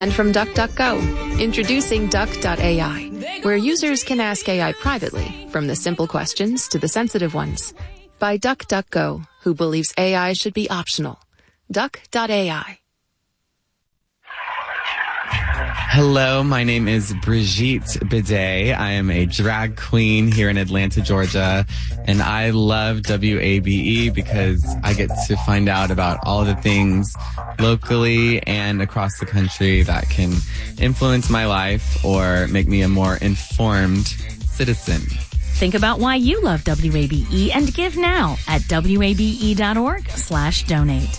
And from DuckDuckGo, introducing Duck.ai, where users can ask AI privately, from the simple questions to the sensitive ones. By DuckDuckGo, who believes AI should be optional. Duck.ai. Hello, my name is Brigitte Bidet. I am a drag queen here in Atlanta, Georgia, and I love WABE because I get to find out about all the things locally and across the country that can influence my life or make me a more informed citizen. Think about why you love WABE and give now at wabe.org/donate.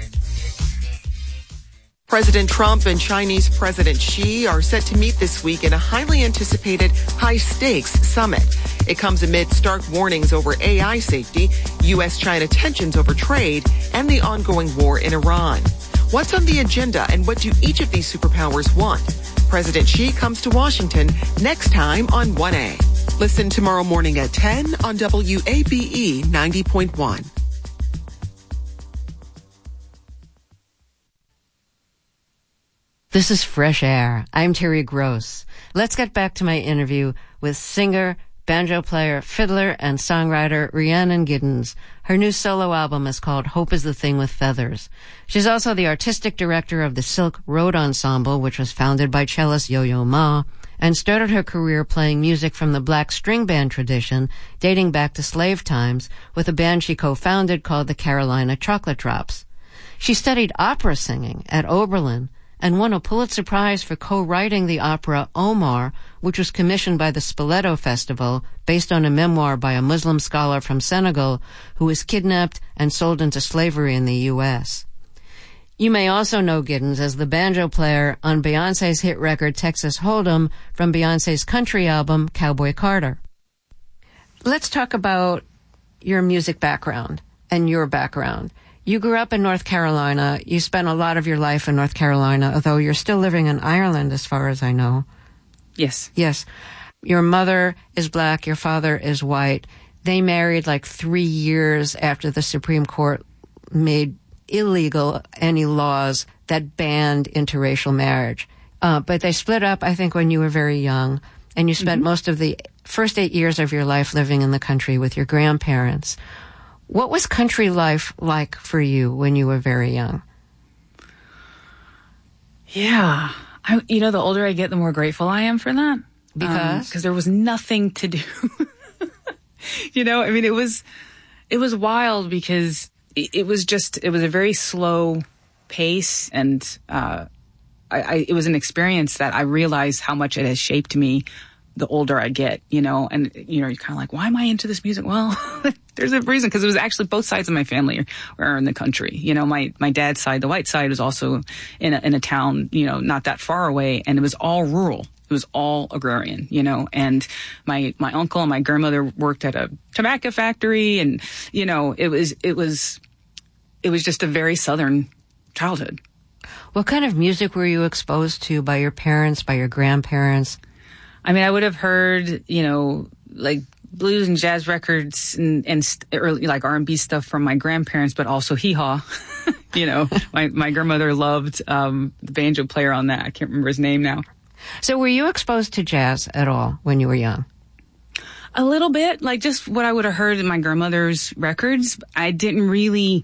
President Trump and Chinese President Xi are set to meet this week in a highly anticipated high-stakes summit. It comes amid stark warnings over AI safety, U.S.-China tensions over trade, and the ongoing war in Iran. What's on the agenda and what do each of these superpowers want? President Xi comes to Washington next time on 1A. Listen tomorrow morning at 10 on WABE 90.1. This is Fresh Air. I'm Terry Gross. Let's get back to my interview with singer, banjo player, fiddler, and songwriter Rhiannon Giddens. Her new solo album is called Hope is the Thing with Feathers. She's also the artistic director of the Silk Road Ensemble, which was founded by cellist Yo-Yo Ma, and started her career playing music from the black string band tradition dating back to slave times with a band she co-founded called the Carolina Chocolate Drops. She studied opera singing at Oberlin and won a Pulitzer Prize for co-writing the opera Omar, which was commissioned by the Spoleto Festival based on a memoir by a Muslim scholar from Senegal who was kidnapped and sold into slavery in the U.S. You may also know Giddens as the banjo player on Beyoncé's hit record Texas Hold'em from Beyoncé's country album Cowboy Carter. Let's talk about your music background and your background. You grew up in North Carolina. You spent a lot of your life in North Carolina, although you're still living in Ireland as far as I know. Yes. Yes. Your mother is black. Your father is white. They married like 3 years after the Supreme Court made illegal any laws that banned interracial marriage. But they split up, I think, when you were very young. And you spent most of the first 8 years of your life living in the country with your grandparents. What was country life like for you when you were very young? Yeah. The older I get, the more grateful I am for that. Because? Because there was nothing to do. It was wild because it was a very slow pace, and it was an experience that I realized how much it has shaped me the older I get, and you're kind of like, why am I into this music? Well, there's a reason, because it was actually both sides of my family are in the country. My dad's side, the white side, was also in a town, not that far away, and it was all rural. It was all agrarian, and my uncle and my grandmother worked at a tobacco factory, and, it was just a very Southern childhood. What kind of music were you exposed to by your parents, by your grandparents? I would have heard, like blues and jazz records and early, like R&B stuff from my grandparents, but also hee-haw. My grandmother loved the banjo player on that. I can't remember his name now. So were you exposed to jazz at all when you were young? A little bit, like just what I would have heard in my grandmother's records. I didn't really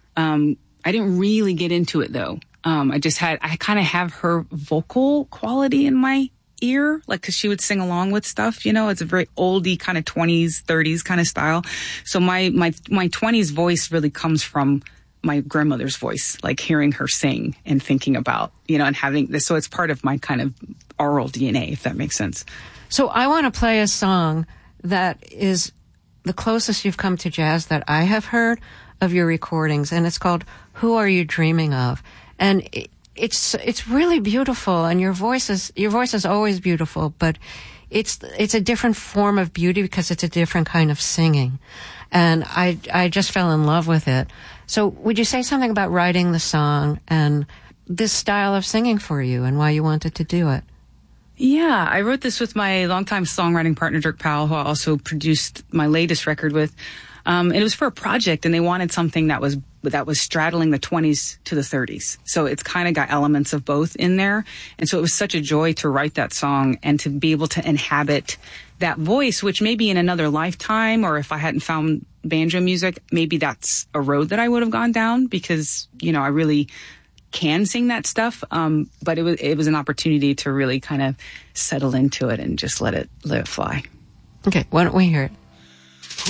get into it though. I kind of have her vocal quality in my ear, like, cause she would sing along with stuff, it's a very oldie kind of 20s, 30s kind of style. So my 20s voice really comes from my grandmother's voice, like hearing her sing and thinking about, and having this. So it's part of my kind of oral DNA, if that makes sense. So I want to play a song that is the closest you've come to jazz that I have heard of your recordings. And it's called Who Are You Dreaming Of? And it's really beautiful, and your voice is always beautiful, but it's a different form of beauty because it's a different kind of singing. And I just fell in love with it. So would you say something about writing the song and this style of singing for you and why you wanted to do it? Yeah, I wrote this with my longtime songwriting partner, Dirk Powell, who I also produced my latest record with. It was for a project, and they wanted something that was that was straddling the 20s to the 30s. So it's kind of got elements of both in there. And so it was such a joy to write that song and to be able to inhabit that voice, which maybe in another lifetime, or if I hadn't found banjo music, maybe that's a road that I would have gone down, because, I really can sing that stuff. But it was an opportunity to really kind of settle into it and just let it fly. Okay, why don't we hear it?